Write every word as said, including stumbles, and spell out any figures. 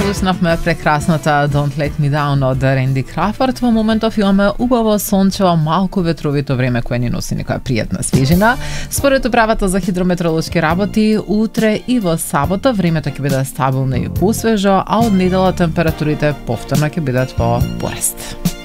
слушнавме прекрасната Don't Let Me Down од Ренди Крафорд. Во моментов имаме убаво сончево, малку ветровито време кое ни носи некоја пријатна свежина. Според управата за хидрометеоролошки работи, утре и во сабота времето ќе биде стабилно и посвежо, а од недела температурите повторно ќе бидат во пораст.